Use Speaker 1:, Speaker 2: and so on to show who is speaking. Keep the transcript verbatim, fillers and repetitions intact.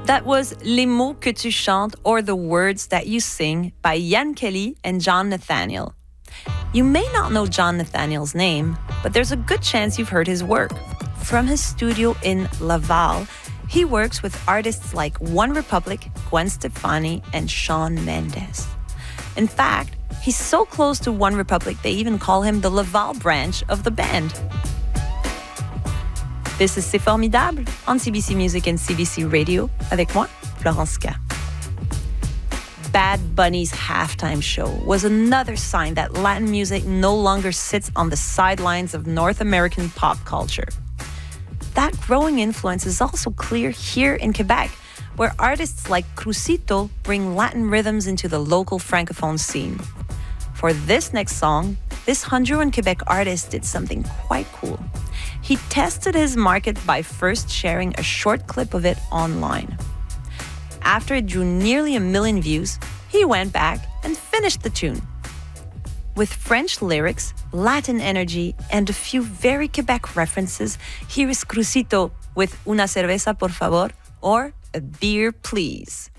Speaker 1: That was Les mots que tu chantes or The words that you sing by Ian Kelly and John Nathaniel. You may not know John Nathaniel's name, but there's a good chance you've heard his work. From his studio in Laval, he works with artists like One Republic, Gwen Stefani, and Shawn Mendes. In fact, he's so close to One Republic they even call him the Laval branch of the band. This is C'est Formidable on C B C Music and C B C Radio avec moi, Florence K. Bad Bunny's halftime show was another sign that Latin music no longer sits on the sidelines of North American pop culture. That growing influence is also clear here in Quebec, where artists like Crucito bring Latin rhythms into the local francophone scene. For this next song, this Honduran Quebec artist did something quite cool. He tested his market by first sharing a short clip of it online. After it drew nearly a million views, he went back and finished the tune. With French lyrics, Latin energy, and a few very Quebec references, here is Crucito with Una cerveza por favor, or a beer please.